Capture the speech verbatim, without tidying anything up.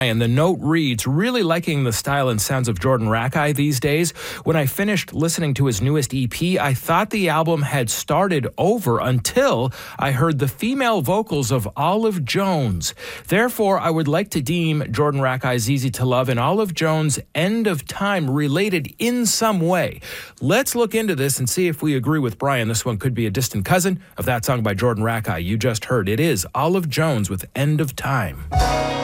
And the note reads, really liking the style and sounds of Jordan Rakei these days. When I finished listening to his newest E P, I thought the album had started over until I heard the female vocals of Olive Jones. Therefore, I would like to deem Jordan Rakei's Easy to Love and Olive Jones' End of Time related in some way. Let's look into this and see if we agree with Brian. This one could be a distant cousin of that song by Jordan Rakei you just heard. It is Olive Jones with End of Time.